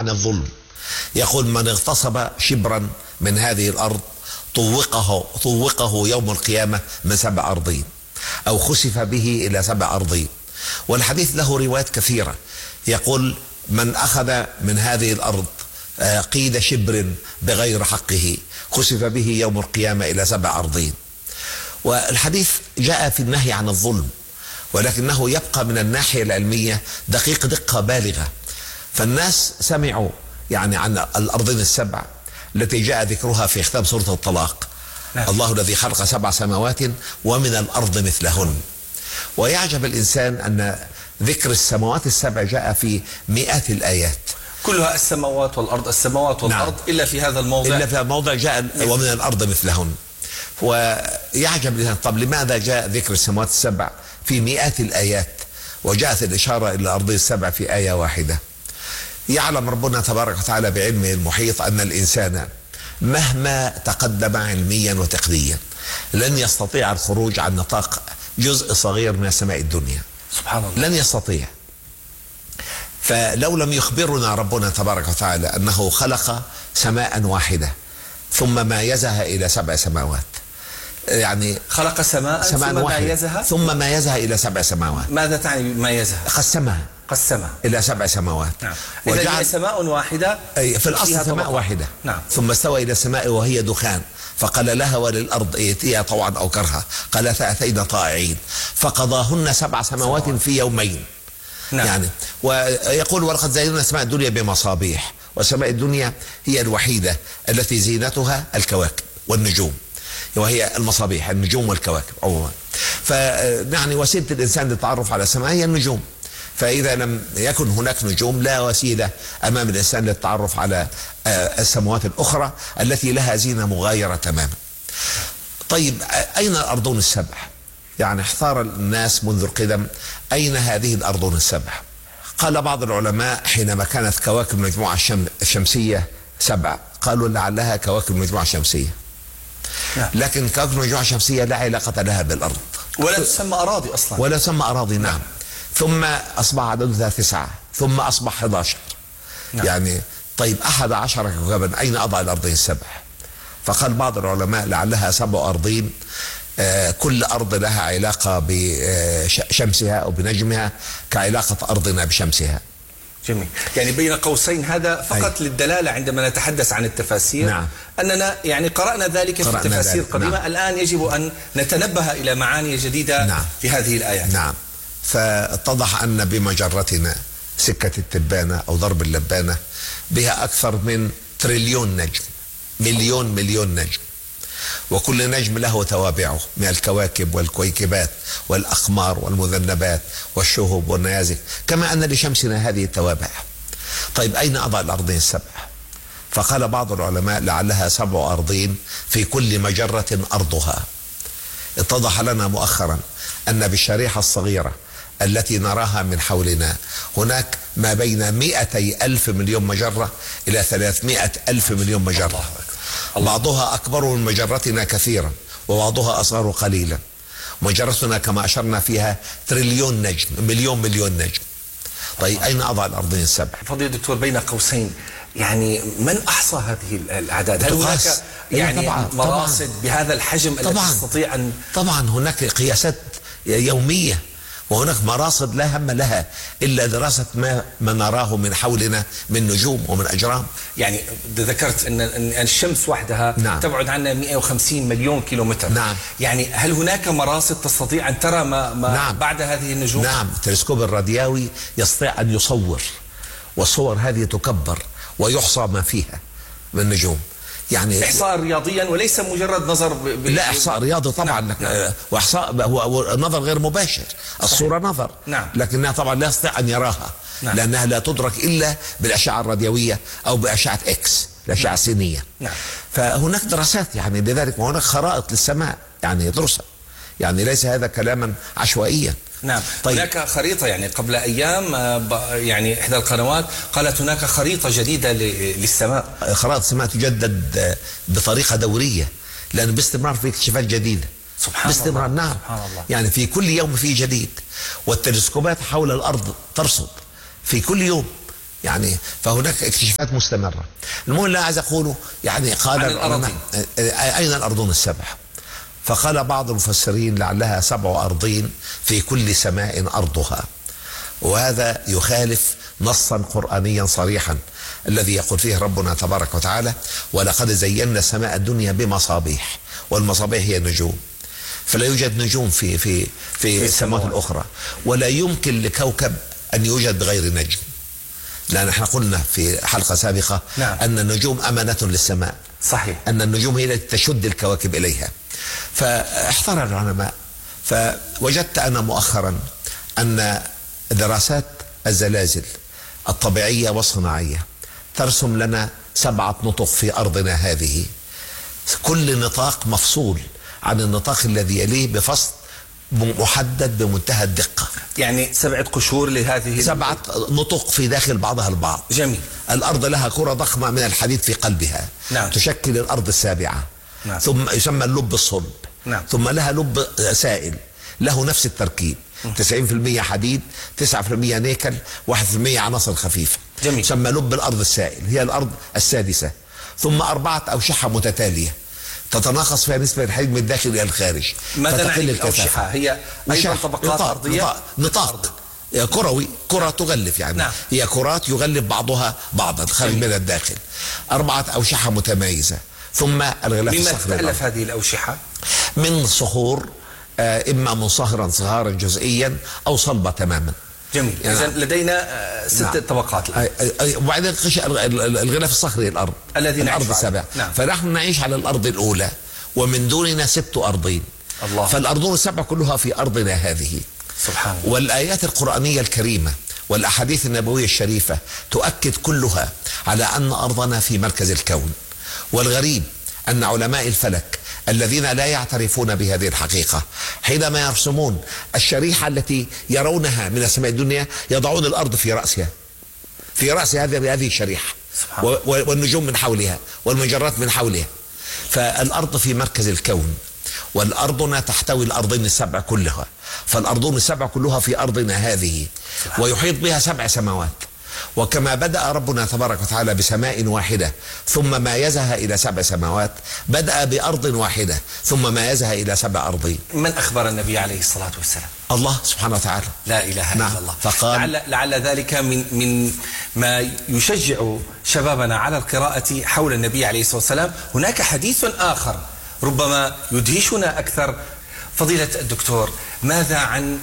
عن الظلم. يقول: من اغتصب شبرا من هذه الأرض طوقه يوم القيامة من 7 أرضين، أو خسف به إلى 7 أرضين. والحديث له روايات كثيرة. يقول: من أخذ من هذه الأرض قيد شبر بغير حقه خسف به يوم القيامة إلى 7 أرضين. والحديث جاء في النهي عن الظلم، ولكنه يبقى من الناحية العلمية دقيق دقة بالغة. فالناس سمعوا يعني عن الأرضين ال7 التي جاء ذكرها في ختام سورة الطلاق. الله الذي خلق 7 سماوات ومن الأرض مثلهن. ويعجب الإنسان أن ذكر السماوات ال7 جاء في مئات الآيات، كلها السماوات والأرض السماوات والأرض. نعم. إلا في هذا الموضع، إلا في الموضع جاء ومن الأرض مثلهن. ويعجب الإنسان: طب لماذا جاء ذكر السماوات ال7 في مئات الآيات وجاءت الإشارة إلى الأرض ال7 في آية واحدة؟ يعلم ربنا تبارك وتعالى بعلمه المحيط أن الإنسان مهما تقدم علميا وتقنيا لن يستطيع الخروج عن نطاق جزء صغير من السماء الدنيا. سبحان الله، لن يستطيع. فلو لم يخبرنا ربنا تبارك وتعالى أنه خلق سماء واحدة ثم مايزها إلى 7 سماوات، يعني خلق سماء ثم مايزها ثم مايزها إلى 7 سماوات. ماذا تعني مايزها؟ قسمها إلى 7 سماوات. نعم. إذا هي سماء واحدة، في الأصل سماء واحدة. نعم. ثم استوى إلى السماء وهي دخان فقال لها وللأرض ائتيا طوعا أو كرها قالتا أتينا طائعين فقضاهن 7 سماوات في يومين. نعم. يعني ويقول: ولقد زينا السماء الدنيا بمصابيح. والسماء الدنيا هي الوحيدة التي زينتها الكواكب والنجوم، وهي المصابيح النجوم والكواكب عموما. فيعني وسيلة الإنسان للتعرف على السماء هي النجوم. فإذا لم يكن هناك نجوم لا وسيلة أمام الإنسان للتعرف على السماوات الأخرى التي لها زينة مغايرة تماما. طيب، أين الأرضون ال7؟ يعني احتار الناس منذ القدم أين هذه الأرضون ال7؟ قال بعض العلماء: حينما كانت كواكب المجموعة الشمسية 7 قالوا لعلها كواكب المجموعة الشمسية. لكن كواكب المجموعة الشمسية لا علاقة لها بالأرض، ولا تسمى أراضي أصلا، ولا تسمى أراضي. نعم. ثم أصبح عددها 9، ثم أصبح 11. يعني طيب 11 كوكبا أين أضع الأرضين ال7؟ فقال بعض العلماء لعلها 7 أرضين، كل أرض لها علاقة بشمسها أو بنجمها كعلاقة أرضنا بشمسها. جميل. يعني بين قوسين هذا فقط للدلالة عندما نتحدث عن التفاسير. نعم. أننا يعني قرأنا ذلك في التفاسير القديمة. نعم. الآن يجب أن نتنبه إلى معاني جديدة. نعم. في هذه الآيات. نعم. فاتضح أن بمجرتنا سكة التبانة أو ضرب اللبانة بها أكثر من تريليون نجم، مليون نجم، وكل نجم له توابعه من الكواكب والكويكبات والأقمار والمذنبات والشهب والنيازك، كما أن لشمسنا هذه التوابع. طيب أين أضع الأرضين ال7؟ فقال بعض العلماء لعلها 7 أرضين في كل مجرة أرضها. اتضح لنا مؤخرا أن بالشريحة الصغيرة التي نراها من حولنا هناك ما بين 200,000 مليون مجرة إلى 300,000 مليون مجرة. بعضها أكبر من مجرتنا كثيرا وبعضها أصغر قليلا. مجرتنا كما أشرنا فيها تريليون نجم، مليون نجم. طيب أين أضع الأرضين ال7؟ فضيلة الدكتور، بين قوسين يعني من أحصى هذه الأعداد؟ هل هناك يعني مراصد بهذا الحجم التي تستطيع أن طبعا هناك قياسات يومية، وهناك مراصد لا هم لها إلا دراسة ما نراه من حولنا من نجوم ومن أجرام. يعني ذكرت أن الشمس وحدها نعم. تبعد عنا 150 مليون كيلومتر. نعم. يعني هل هناك مراصد تستطيع أن ترى ما نعم. بعد هذه النجوم؟ نعم. التلسكوب الراديوي يستطيع أن يصور، والصور هذه تكبر ويحصى ما فيها من نجوم. يعني إحصاء رياضيا وليس مجرد نظر لا، إحصاء رياضي طبعا. نعم. وإحصاء هو نظر غير مباشر. الصورة نظر. نعم. لكنها طبعا لا يستطيع أن يراها. نعم. لأنها لا تدرك إلا بالأشعة الراديوية أو بأشعة إكس، الأشعة السينية. نعم. فهناك دراسات يعني لذلك، وهناك خرائط للسماء يعني يدرسها، يعني ليس هذا كلاما عشوائيا. نعم. طيب. هناك خريطة، يعني قبل أيام يعني إحدى القنوات قالت هناك خريطة جديدة للسماء. خرائط السماء تجدد بطريقة دورية، لأن باستمرار في اكتشافات جديدة. سبحان باستمرار. الله. نعم. سبحان الله. يعني في كل يوم في جديد، والتلسكوبات حول الأرض ترصد في كل يوم. يعني فهناك اكتشافات مستمرة. المهم اللي عايز أقوله يعني قال أين الأرضون السبع؟ فقال بعض المفسرين لعلها 7 أرضين في كل سماء أرضها، وهذا يخالف نصا قرآنيا صريحا الذي يقول فيه ربنا تبارك وتعالى: ولقد زينا السماء الدنيا بمصابيح، والمصابيح هي النجوم، فلا يوجد نجوم في السماوات الأخرى، ولا يمكن لكوكب أن يوجد بغير نجم، لأن احنا قلنا في حلقة سابقة أن النجوم أمانة للسماء. صحيح. أن النجوم هي التي تشد الكواكب إليها. فاحتار العلماء، فوجدت أنا مؤخرا أن دراسات الزلازل الطبيعية والصناعية ترسم لنا 7 نطق في أرضنا هذه، كل نطاق مفصول عن النطاق الذي يليه بفصل محدد بمنتهى الدقة. يعني 7 قشور لهذه 7 نطق في داخل بعضها البعض. جميل. الأرض لها كرة ضخمة من الحديد في قلبها. نعم. تشكل الأرض السابعة. نعم. ثم يسمى اللب الصلب. نعم. ثم لها لب سائل له نفس التركيب، 90% حديد، 9% نيكل، 1% عناصر خفيفة. جميل. يسمى لب الأرض السائل، هي الأرض السادسة. ثم 4 أوشحة متتالية تتناقص فيها نسبة الحديد من الداخل إلى الخارج. ماذا يعني الأوشحة؟ هي أيضا طبقات أرضية؟ نطاق كروي، كرة تغلف يعني. نعم. هي كرات يغلف بعضها بعضا خارج من الداخل. 4 أوشحة متمايزة. ثم الغلاف الصخري. مما تتألف هذه الأوشحة؟ من صخور، إما منصهرا صهارا جزئيا أو صلبة تماما. جميل. يعني إذن لدينا 6 طبقات الآن. وبعدين الغلاف الصخري الأرض الذي الأرض السابعة. نعم. فنحن نعيش على الأرض الأولى، ومن دوننا 6 أرضين. الله. فالأرضون السبع كلها في أرضنا هذه. سبحان الله. والآيات القرآنية الكريمة والأحاديث النبوية الشريفة تؤكد كلها على أن أرضنا في مركز الكون. والغريب أن علماء الفلك الذين لا يعترفون بهذه الحقيقة حينما يرسمون الشريحة التي يرونها من السماء الدنيا يضعون الأرض في رأسها، في رأس هذه الشريحة، والنجوم من حولها والمجرات من حولها. فالأرض في مركز الكون، والأرضنا تحتوي الأرضين السبع كلها. فالأرضون السبع كلها في أرضنا هذه، ويحيط بها 7 سماوات. وكما بدأ ربنا تبارك وتعالى بسماء واحدة ثم مايزها إلى 7 سماوات، بدأ بأرض واحدة ثم مايزها إلى 7 أرضين. من أخبر النبي عليه الصلاة والسلام؟ الله سبحانه وتعالى. لا إله إلا الله. فقال لعل ذلك من ما يشجع شبابنا على القراءة حول النبي عليه الصلاة والسلام. هناك حديث آخر ربما يدهشنا أكثر. فضيلة الدكتور، ماذا عن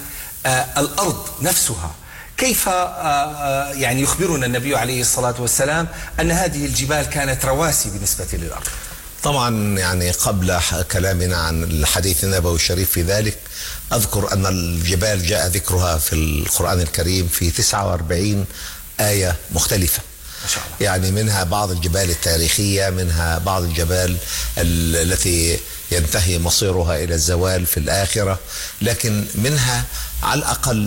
الأرض نفسها؟ كيف يعني يخبرنا النبي عليه الصلاة والسلام أن هذه الجبال كانت رواسي بالنسبة للأرض؟ طبعا يعني قبل كلامنا عن الحديث النبوي الشريف في ذلك، أذكر أن الجبال جاء ذكرها في القرآن الكريم في 49 آية مختلفة. ما شاء الله. يعني منها بعض الجبال التاريخية، منها بعض الجبال التي ينتهي مصيرها إلى الزوال في الآخرة، لكن منها على الأقل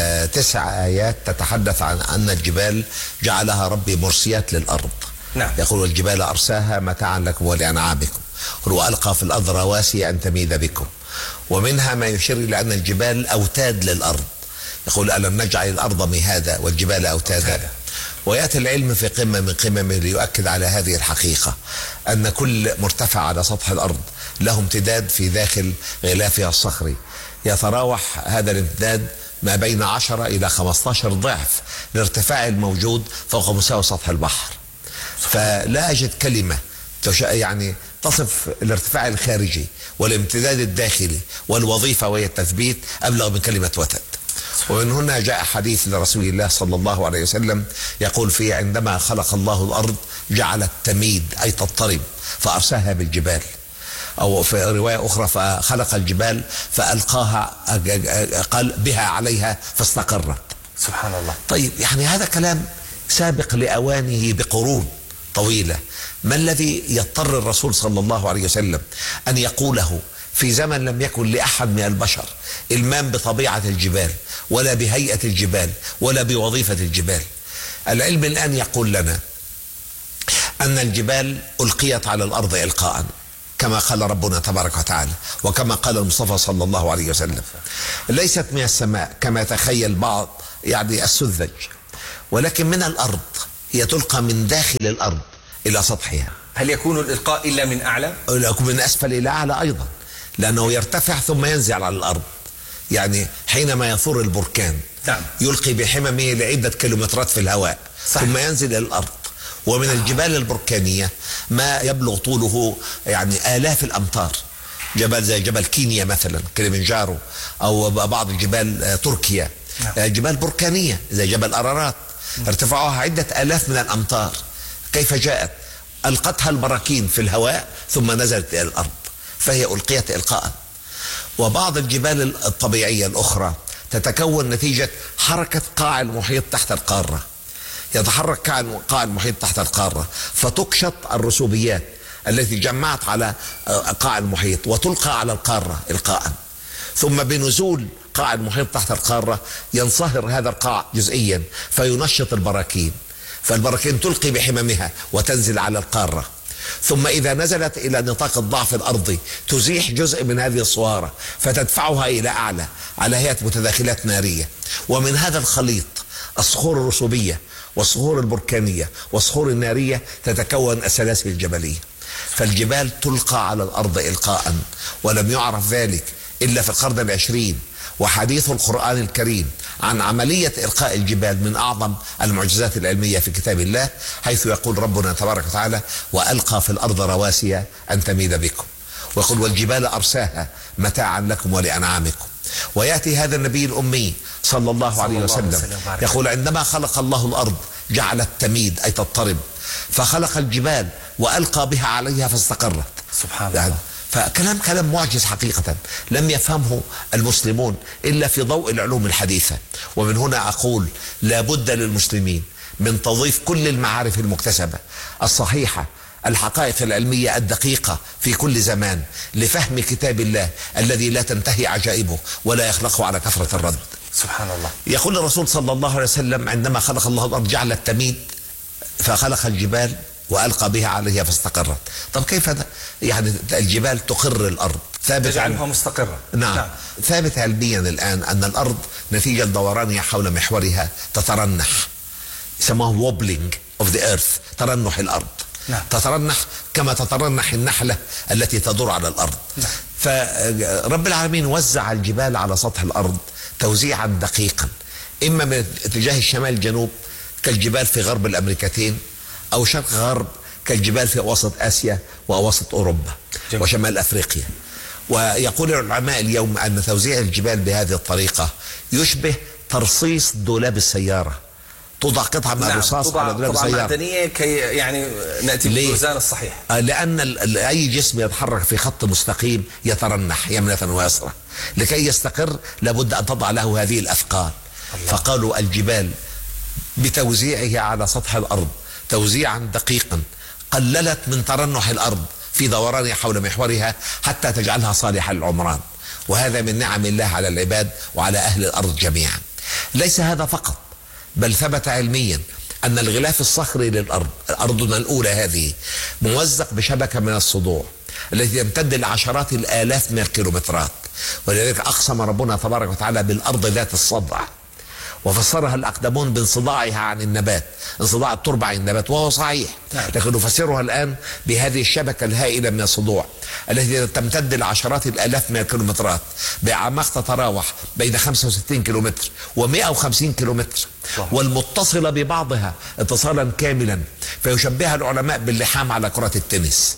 9 آيات تتحدث عن أن الجبال جعلها ربي مرسيات للأرض. نعم. يقول: والجبال أرساها متاعا لكم ولأنعامكم، وألقى في الأرض رواسي أن تميد بكم. ومنها ما يشير إلى أن الجبال أوتاد للأرض، يقول: ألم نجعل الأرض مهادا والجبال أوتادا. ويأتي العلم في قمة من قممه ليؤكد على هذه الحقيقة، أن كل مرتفع على سطح الأرض له امتداد في داخل غلافها الصخري، يتراوح هذا الامتداد ما بين 10 إلى 15 ضعف الارتفاع الموجود فوق مستوى سطح البحر. فلا أجد كلمة يعني تصف الارتفاع الخارجي والامتداد الداخلي والوظيفة وهي التثبيت أبلغ من كلمة وتد. ومن هنا جاء حديث لرسول الله صلى الله عليه وسلم يقول فيه: عندما خلق الله الأرض جعلت تميد أي تضطرب فأرساها بالجبال. أو في رواية أخرى: فخلق الجبال فألقاها قال بها عليها فاستقرت. سبحان الله. طيب يعني هذا كلام سابق لأوانه بقرون طويلة. ما الذي يضطر الرسول صلى الله عليه وسلم أن يقوله في زمن لم يكن لأحد من البشر إلمام بطبيعة الجبال ولا بهيئة الجبال ولا بوظيفة الجبال؟ العلم الآن يقول لنا أن الجبال ألقيت على الأرض إلقاء كما قال ربنا تبارك وتعالى، وكما قال المصطفى صلى الله عليه وسلم. ليست من السماء كما تخيل بعض يعني السذج، ولكن من الأرض، هي تلقى من داخل الأرض إلى سطحها. هل يكون الإلقاء إلا من أعلى؟ يكون من أسفل إلى أعلى أيضا، لأنه يرتفع ثم ينزل على الأرض. يعني حينما يثور البركان نعم. يلقي بحممه لعدة كيلومترات في الهواء، صحيح. ثم ينزل إلى الأرض. ومن الجبال البركانية ما يبلغ طوله يعني آلاف الأمتار، جبل زي جبل كينيا مثلا كليمنجارو، أو بعض الجبال تركيا، جبال بركانية زي جبل أرارات ارتفاعها عدة آلاف من الأمتار. كيف جاءت؟ ألقتها البراكين في الهواء ثم نزلت إلى الأرض، فهي ألقيت إلقاء. وبعض الجبال الطبيعية الأخرى تتكون نتيجة حركة قاع المحيط تحت القارة، يتحرك قاع المحيط تحت القارة فتكشط الرسوبيات التي جمعت على قاع المحيط وتلقى على القارة إلقاء، ثم بنزول قاع المحيط تحت القارة ينصهر هذا القاع جزئيا فينشط البراكين، فالبراكين تلقي بحممها وتنزل على القارة، ثم إذا نزلت إلى نطاق الضعف الأرضي تزيح جزء من هذه الصوارة فتدفعها إلى أعلى على هيئة متداخلات نارية. ومن هذا الخليط الصخور الرسوبية والصخور البركانية والصخور النارية تتكون السلاسل الجبلية. فالجبال تلقى على الأرض إلقاء، ولم يعرف ذلك إلا في القرن العشرين، وحديث القرآن الكريم عن عملية إلقاء الجبال من أعظم المعجزات العلمية في كتاب الله، حيث يقول ربنا تبارك وتعالى: وألقى في الأرض رواسي أن تميد بكم، ويقول: والجبال أرساها متاعا لكم ولأنعامكم. ويأتي هذا النبي الأمي صلى الله عليه وسلم يقول: عندما خلق الله الأرض جعلت تميد أي تضطرب، فخلق الجبال وألقى بها عليها فاستقرت. سبحان الله. فكلام معجز حقيقة لم يفهمه المسلمون إلا في ضوء العلوم الحديثة. ومن هنا أقول: لا بد للمسلمين من تضيف كل المعارف المكتسبة الصحيحة، الحقائق العلمية الدقيقة في كل زمان، لفهم كتاب الله الذي لا تنتهي عجائبه ولا يخلقه على كثرة الرد. سبحان الله. يقول الرسول صلى الله عليه وسلم: عندما خلق الله الأرض جعل التميد، فخلق الجبال وألقى بها عليها فاستقرت. طب كيف يعني الجبال تقر الأرض؟ ثابت تجعلها مستقرة. نعم. ثابت علميا الآن أن الأرض نتيجة دورانها حول محورها تترنح، يسموه wobbling of the earth، ترنح الأرض. نعم. تترنح كما تترنح النحلة التي تدور على الأرض. نعم. فرب العالمين وزع الجبال على سطح الأرض توزيعا دقيقا، إما من اتجاه الشمال الجنوب كالجبال في غرب الأمريكتين، أو شرق غرب كالجبال في وسط آسيا ووسط أوروبا جميل. وشمال أفريقيا. ويقول العلماء اليوم أن توزيع الجبال بهذه الطريقة يشبه ترصيص دولاب السيارة، توضع قطعة من الرصاص على دولاب السيارة معدنية كي يعني نأتي بالميزان الصحيح. لأن أي جسم يتحرك في خط مستقيم يترنح يمنة ويسرى، لكي يستقر لابد أن تضع له هذه الأثقال. فقالوا الجبال بتوزيعها على سطح الأرض توزيعا دقيقا قللت من ترنح الأرض في دورانها حول محورها حتى تجعلها صالحة للعمران، وهذا من نعم الله على العباد وعلى أهل الأرض جميعا. ليس هذا فقط، بل ثبت علميا أن الغلاف الصخري للأرض، أرضنا الأولى هذه، موزق بشبكة من الصدوع التي تمتد لعشرات الآلاف من الكيلومترات، ولذلك أقسم ربنا تبارك وتعالى بالأرض ذات الصدع، وفسرها الأقدمون بانصداعها عن النبات، انصداع التربة عن النبات، وهو صحيح، لكن نفسرها الآن بهذه الشبكة الهائلة من الصدوع التي تمتد لعشرات الآلاف من الكيلومترات بأعماق تتراوح بين 65 كيلومتر و150 كيلومتر، والمتصلة ببعضها اتصالا كاملا، فيشبهها العلماء باللحام على كرة التنس.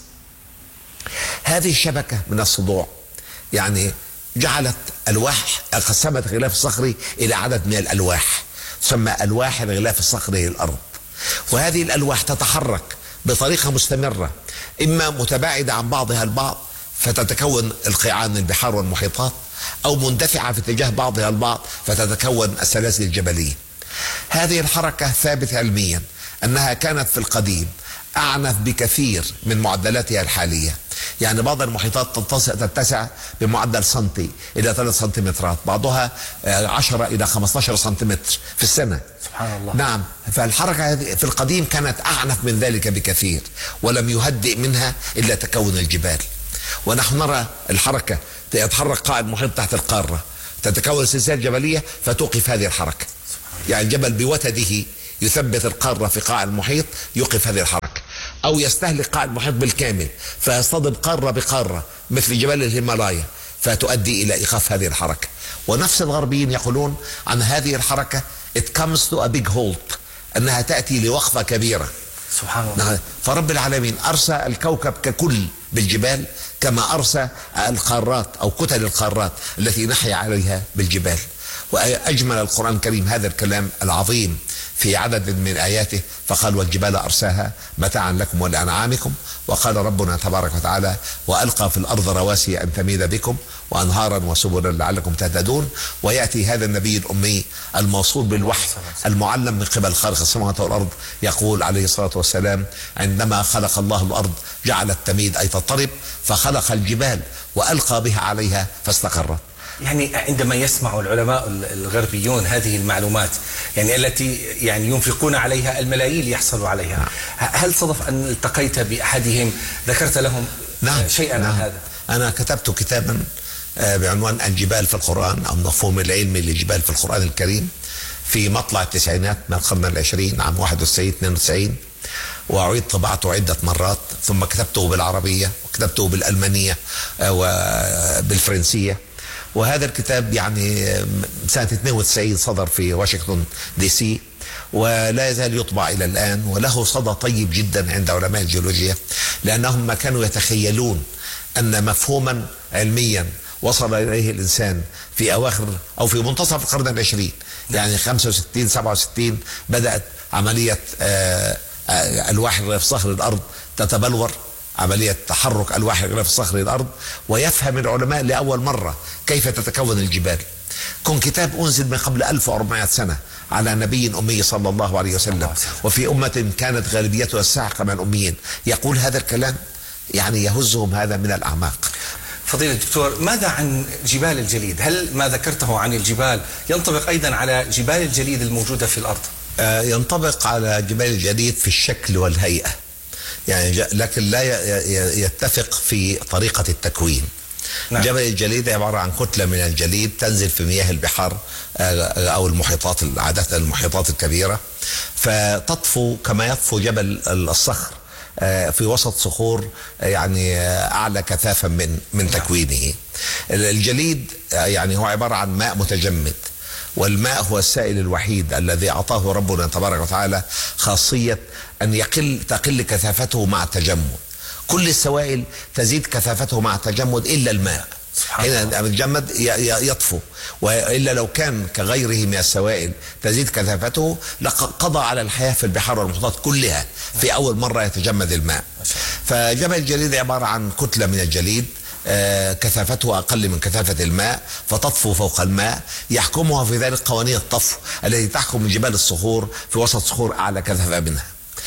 هذه الشبكة من الصدوع يعني جعلت ألواح، قسمت الغلاف الصخري إلى عدد من الألواح تسمى ألواح الغلاف الصخري للأرض، وهذه الألواح تتحرك بطريقة مستمرة، إما متباعدة عن بعضها البعض فتتكون القيعان البحار والمحيطات، أو مندفعة في اتجاه بعضها البعض فتتكون السلاسل الجبلية. هذه الحركة ثابت علميا أنها كانت في القديم أعنف بكثير من معدلاتها الحالية. يعني بعض المحيطات تتسع بمعدل سنتي إلى 3 سنتيمترات، بعضها 10 إلى 15 سنتيمتر في السنة. سبحان الله. نعم. فالحركة هذه في القديم كانت أعنف من ذلك بكثير، ولم يهدئ منها إلا تكون الجبال. ونحن نرى الحركة، يتحرك قاع المحيط تحت القارة، تتكون سلسلة جبلية فتوقف هذه الحركة. يعني الجبل بوتده يثبت القارة في قاع المحيط يوقف هذه الحركة، أو يستهلك قاع المحيط بالكامل فيصطدم قارة بقارة مثل جبال الهيمالايا فتؤدي إلى إيقاف هذه الحركة. ونفس الغربيين يقولون عن هذه الحركة it comes to a big halt، أنها تأتي لوقفة كبيرة. سبحان الله. فرب العالمين أرسى الكوكب ككل بالجبال كما أرسى القارات أو كتل القارات التي نحيا عليها بالجبال. وأجمل القرآن الكريم هذا الكلام العظيم في عدد من آياته، فقال والجبال أرساها متاعا لكم ولأنعامكم، وقال ربنا تبارك وتعالى وألقى في الأرض رواسي أن تميد بكم وأنهارا وسبلا لعلكم تهتدون. ويأتي هذا النبي الأمي الموصول بالوحي المعلم من قبل خالق السماوات والأرض يقول عليه الصلاة والسلام عندما خلق الله الأرض جعلت تميد أي تضطرب، فخلق الجبال وألقى بها عليها فاستقرت. يعني عندما يسمع العلماء الغربيون هذه المعلومات يعني التي يعني ينفقون عليها الملايين ليحصلوا عليها، هل صدف أن التقيت بأحدهم ذكرت لهم شيئا عن هذا؟ أنا كتبت كتابا بعنوان الجبال في القرآن أو المفهوم العلمي للجبال في القرآن الكريم في مطلع التسعينات من القرن العشرين عام 91-92، وأعيد طباعته عدة مرات، ثم كتبته بالعربية وكتبته بالألمانية وبالفرنسية. وهذا الكتاب يعني سنة 92 صدر في واشنطن دي سي، ولا يزال يطبع إلى الآن، وله صدى طيب جدا عند علماء الجيولوجيا، لأنهم ما كانوا يتخيلون أن مفهوما علميا وصل إليه الإنسان في أواخر أو في منتصف القرن العشرين، يعني 65-67 بدأت عملية ألواح الغلاف صخر الأرض تتبلور، عملية تحرك ألواح الغلاف الصخري الأرض، ويفهم العلماء لأول مرة كيف تتكون الجبال. كن كتاب أنزل من قبل 1400 سنة على نبي أمي صلى الله عليه وسلم، وفي أمة كانت غالبيتها الساحقة من الأميين، يقول هذا الكلام يعني يهزهم هذا من الأعماق. فضيلة الدكتور، ماذا عن جبال الجليد؟ هل ما ذكرته عن الجبال ينطبق أيضا على جبال الجليد الموجودة في الأرض؟ ينطبق على جبال الجليد في الشكل والهيئة يعني، لكن لا يتفق في طريقة التكوين. نعم. جبل الجليد عبارة عن كتلة من الجليد تنزل في مياه البحار أو المحيطات، عادة المحيطات الكبيرة، فتطفو كما يطفو جبل الصخر في وسط صخور يعني أعلى كثافة من تكوينه. الجليد يعني هو عبارة عن ماء متجمد، والماء هو السائل الوحيد الذي أعطاه ربنا تبارك وتعالى خاصية أن تقل كثافته مع التجمد. كل السوائل تزيد كثافته مع التجمد إلا الماء، هنا الجمد يطفو، وإلا لو كان كغيره من السوائل تزيد كثافته لقضى على الحياة في البحار والمحيطات كلها في أول مرة يتجمد الماء. فجبل الجليد عبارة عن كتلة من الجليد كثافته أقل من كثافة الماء فتطفو فوق الماء، يحكمها في ذلك قوانين الطفو التي تحكم جبال الصخور في وسط صخور أعلى كثافة منها.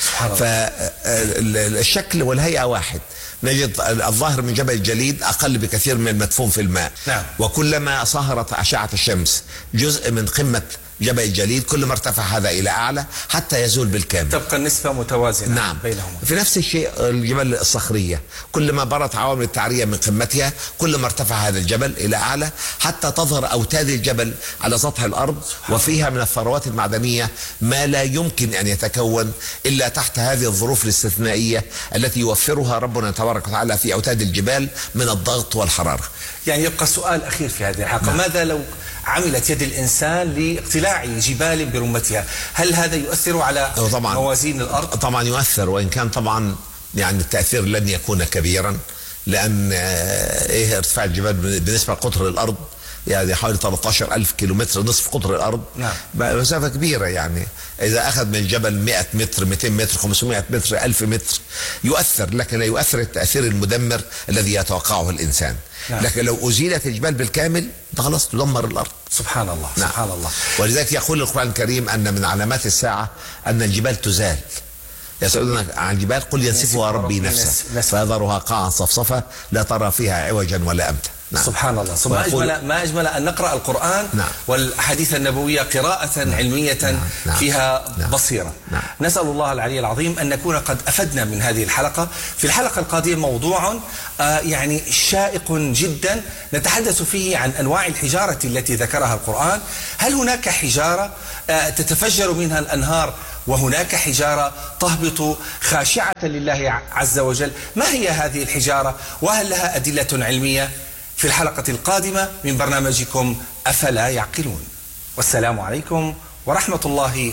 فالشكل والهيئة واحد، نجد الظاهر من جبل الجليد أقل بكثير من المدفون في الماء. نعم. وكلما صهرت أشعة الشمس جزء من قمة جبل الجليد كل ما ارتفع هذا إلى أعلى حتى يزول بالكامل، تبقى النسبة متوازنة. نعم. بينهما. في نفس الشيء الجبال الصخرية كل ما برت عوامل التعرية من قمتها كل ما ارتفع هذا الجبل إلى أعلى حتى تظهر أوتاد الجبل على سطح الأرض، وفيها من الثروات المعدنية ما لا يمكن أن يتكون إلا تحت هذه الظروف الاستثنائية التي يوفرها ربنا تبارك وتعالى في أوتاد الجبال من الضغط والحرارة. يعني يبقى سؤال أخير في هذه الحلقة، نعم. ماذا لو عملت يد الإنسان لاقتلاع جبال برمتها؟ هل هذا يؤثر على موازين الأرض؟ طبعا يؤثر، وإن كان طبعا يعني التأثير لن يكون كبيرا، لأن ارتفاع الجبال بالنسبة لقطر الأرض يعني حوالي 13,000 كيلومتر، نصف قطر الأرض. نعم. مسافة كبيرة يعني، إذا أخذ من الجبل 100 متر 200 متر 500 متر 1000 متر يؤثر، لكن لا يؤثر التأثير المدمر الذي يتوقعه الإنسان. نعم. لكن لو أزيلت الجبال بالكامل خلاص تدمر الأرض. سبحان الله. نعم. سبحان الله. ولذلك يقول القرآن الكريم أن من علامات الساعة أن الجبال تزال. يسألونك عن الجبال قل ينسفها ربي نفسه فيذرها قاعا صفصفا لا ترى فيها عوجا ولا أمتا. نعم. سبحان الله. ما أجمل أن نقرأ القرآن. نعم. والحديث النبوية قراءة علمية. نعم. فيها بصيرة. نعم. نسأل الله العلي العظيم أن نكون قد أفدنا من هذه الحلقة. في الحلقة القادمة موضوع يعني شائق جدا نتحدث فيه عن أنواع الحجارة التي ذكرها القرآن. هل هناك حجارة تتفجر منها الأنهار وهناك حجارة تهبط خاشعة لله عز وجل. ما هي هذه الحجارة وهل لها أدلة علمية؟ في الحلقة القادمة من برنامجكم أفلا يعقلون. والسلام عليكم ورحمة الله